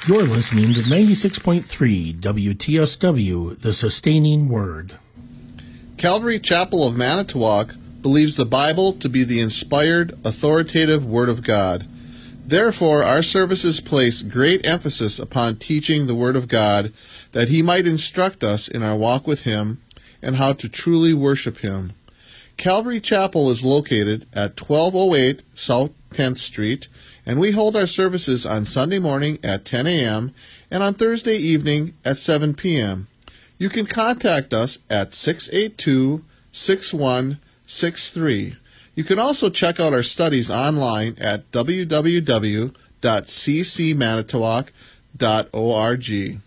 You're listening to 96.3 WTSW, The Sustaining Word. Calvary Chapel of Manitowoc believes the Bible to be the inspired, authoritative Word of God. Therefore, our services place great emphasis upon teaching the Word of God, that He might instruct us in our walk with Him and how to truly worship Him. Calvary Chapel is located at 1208 South 10th Street, and we hold our services on Sunday morning at 10 a.m. and on Thursday evening at 7 p.m. You can contact us at 682-6163. You can also check out our studies online at www.ccmanitowoc.org.